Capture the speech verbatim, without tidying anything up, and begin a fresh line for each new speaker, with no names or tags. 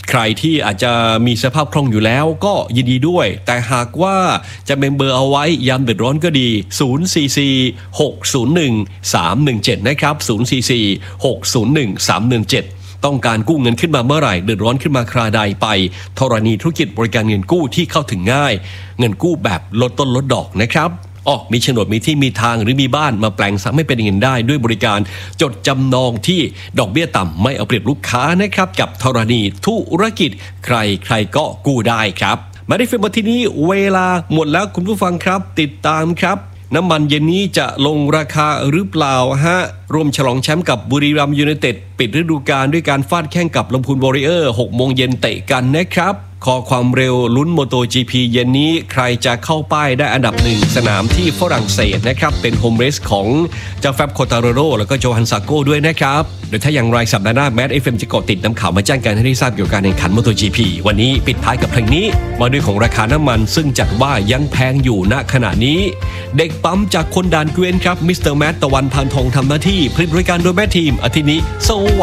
ใครที่อาจจะมีสภาพคล่องอยู่แล้วก็ยินดีด้วยแต่หากว่าจะเมมเบอร์เอาไว้ยามเดือดร้อนก็ดีศูนย์ สี่ สี่ หก ศูนย์ หนึ่ง สาม หนึ่ง เจ็ดนะครับศูนย์ สี่ สี่ หก ศูนย์ หนึ่ง สาม หนึ่ง เจ็ดต้องการกู้เงินขึ้นมาเมื่อไหร่เดือดร้อนขึ้นมาคราใดไปธรณีธุรกิจบริการเงินกู้ที่เข้าถึงง่ายเงินกู้แบบลดต้นลดดอกนะครับอ๋อมีโฉนดมีที่มีทางหรือมีบ้านมาแปลงซ้ำให้เป็นเงินได้ด้วยบริการจดจำนองที่ดอกเบี้ยต่ำไม่เอาเปรียบลูกค้านะครับกับธรณีธุรกิจใครใครก็กู้ได้ครับมาได้เฟรมทีนี้เวลาหมดแล้วคุณผู้ฟังครับติดตามครับน้ำมันเย็นนี้จะลงราคาหรือเปล่าฮะร่วมฉลองแชมป์กับบุรีรัมย์ยูไนเต็ดปิดฤดูกาลด้วยการฟาดแข่งกับลำพูนวอริเออร์หกโมงเย็นเตะกันนะครับคอความเร็วลุ้นโมโต จี พี เย็นนี้ใครจะเข้าป้ายได้อันดับหนึ่งสนามที่ฝรั่งเศสนะครับเป็นโฮมเรสของเจ้าแฟบโคตาโรโรแล้วก็โจฮันซาโก้ด้วยนะครับโดยถ้าอย่างไรสัปดาห์หน้าแมท เอฟ เอ็ม จะเกาะติดนำข่าวมาแจ้งกันให้ได้ทราบเกี่ยวกับการแข่งขันโมโต จี พี วันนี้ปิดท้ายกับเพลงนี้มาด้วยของราคาน้ำมันซึ่งจัดว่ายังแพงอยู่ณขณะนี้เด็กปั๊มจากคนด่านเกวียนครับมิสเตอร์แมทตะวันพานทองทำหน้าที่ผลิตบริการโดยแม่ทีมอาทิตย์นี้ส